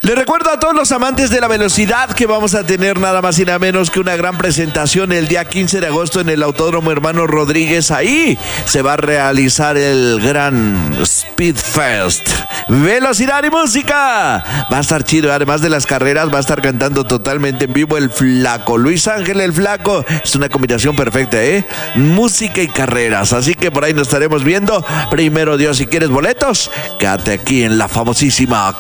Les recuerdo a todos los amantes de la velocidad que vamos a tener nada más y nada menos que una gran presentación el día 15 de agosto en el Autódromo Hermano Rodríguez. Ahí se va a realizar el gran Speed Fest. Velocidad y música. Va a estar chido. Además de las carreras, va a estar cantando totalmente en vivo el Flaco. Luis Ángel el Flaco. Es una combinación perfecta, música y carreras. Así que por ahí nos estaremos viendo. Primero Dios, si quieres boletos, quédate aquí en la famosísima